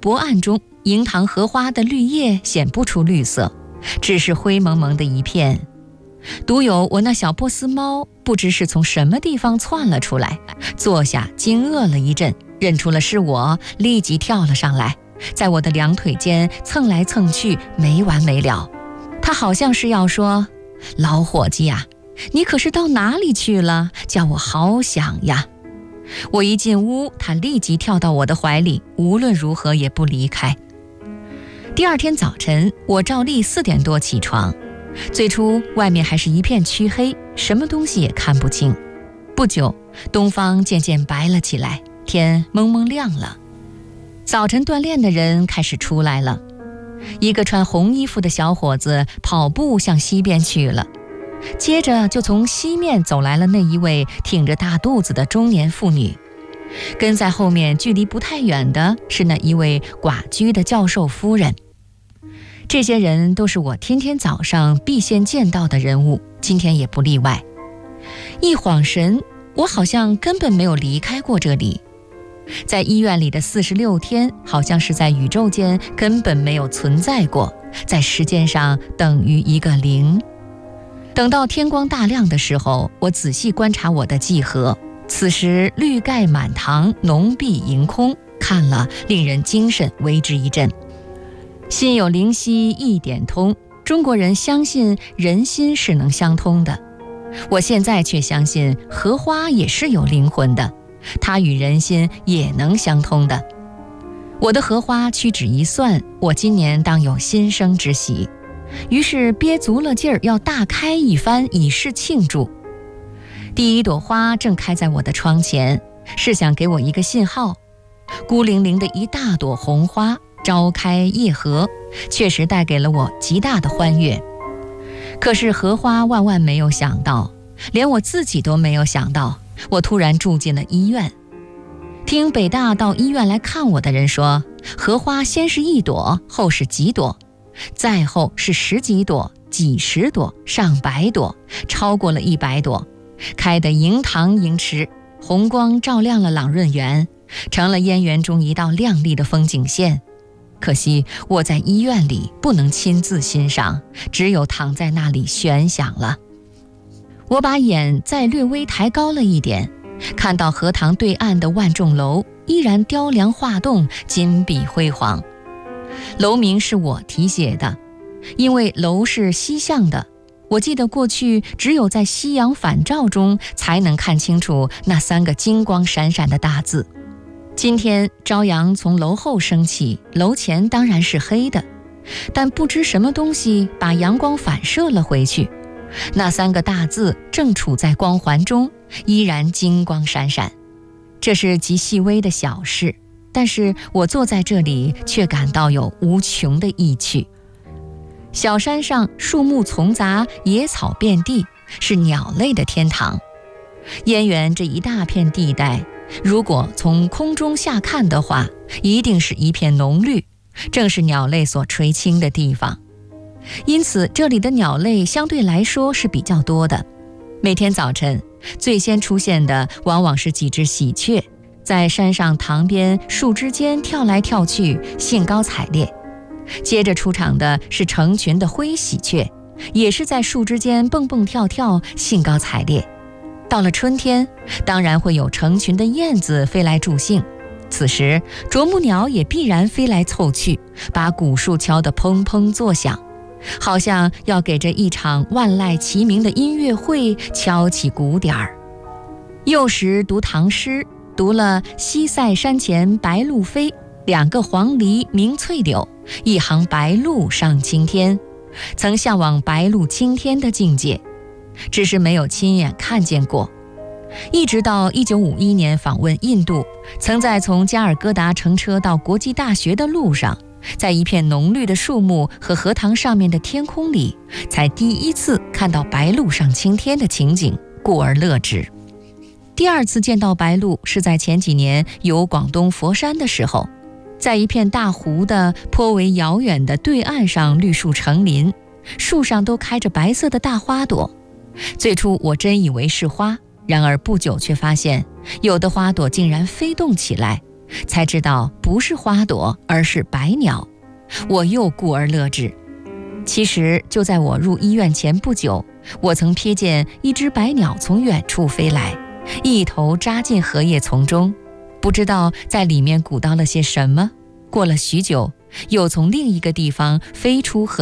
薄暗中，银塘荷花的绿叶显不出绿色，只是灰蒙蒙的一片。独有我那小波斯猫不知是从什么地方窜了出来，坐下惊愕了一阵，认出了是我，立即跳了上来，在我的两腿间蹭来蹭去，没完没了。它好像是要说，老伙计呀，你可是到哪里去了？叫我好想呀。我一进屋，它立即跳到我的怀里，无论如何也不离开。第二天早晨，我照例4点多起床。最初外面还是一片黢黑，什么东西也看不清。不久，东方渐渐白了起来，天蒙蒙亮了。早晨锻炼的人开始出来了。一个穿红衣服的小伙子跑步向西边去了，接着就从西面走来了那一位挺着大肚子的中年妇女。跟在后面距离不太远的是那一位寡居的教授夫人。这些人都是我天天早上必先见到的人物，今天也不例外。一晃神，我好像根本没有离开过这里。在医院里的46天，好像是在宇宙间根本没有存在过，在时间上等于一个0。等到天光大亮的时候，我仔细观察我的几何，此时绿盖满堂，浓碧盈空，看了令人精神为之一振。心有灵犀一点通，中国人相信人心是能相通的，我现在却相信荷花也是有灵魂的，它与人心也能相通的。我的荷花屈指一算，我今年当有新生之喜，于是憋足了劲儿要大开一番，以示庆祝。第一朵花正开在我的窗前，是想给我一个信号。孤零零的一大朵红花，朝开夜合，确实带给了我极大的欢悦。可是荷花万万没有想到，连我自己都没有想到，我突然住进了医院。听北大到医院来看我的人说，荷花先是1朵，后是几朵，再后是10几朵、几十朵、上百朵，超过了100朵，开得银塘盈池，红光照亮了朗润园，成了燕园中一道亮丽的风景线。可惜我在医院里不能亲自欣赏，只有躺在那里悬想了。我把眼再略微抬高了一点，看到荷塘对岸的万众楼依然雕梁画栋，金碧辉煌。楼名是我题写的，因为楼是西向的，我记得过去只有在夕阳返照中才能看清楚那3个金光闪闪的大字。今天朝阳从楼后升起，楼前当然是黑的，但不知什么东西把阳光反射了回去，那3个大字正处在光环中，依然金光闪闪。这是极细微的小事，但是我坐在这里却感到有无穷的意趣。小山上树木丛杂，野草遍地，是鸟类的天堂。燕园这一大片地带，如果从空中下看的话，一定是一片浓绿，正是鸟类所垂青的地方。因此这里的鸟类相对来说是比较多的。每天早晨最先出现的往往是几只喜鹊，在山上塘边树枝间跳来跳去，兴高采烈。接着出场的是成群的灰喜鹊，也是在树枝间蹦蹦跳跳，兴高采烈。到了春天，当然会有成群的燕子飞来助兴，此时啄木鸟也必然飞来凑去，把古树敲得砰砰作响，好像要给这一场万籁齐鸣的音乐会敲起鼓点儿。幼时读唐诗，读了西塞山前白鹭飞，2个黄鹂鸣翠柳，一行白鹭上青天，曾向往白鹭青天的境界，只是没有亲眼看见过。一直到1951年访问印度，曾在从加尔各答乘车到国际大学的路上，在一片浓绿的树木和荷塘上面的天空里，才第一次看到白鹭上青天的情景，故而乐之。第2次见到白鹭是在前几年游广东佛山的时候，在一片大湖的颇为遥远的对岸上，绿树成林，树上都开着白色的大花朵。最初我真以为是花，然而不久却发现有的花朵竟然飞动起来， 才知道不是花朵，而是白鸟。我又顾而乐之。其实就在我入医院前不久，我曾瞥见一只白鸟从远处飞来，一头扎进荷叶丛中，不知道在里面鼓捣了些什么。过了许久，又从另一个地方飞出荷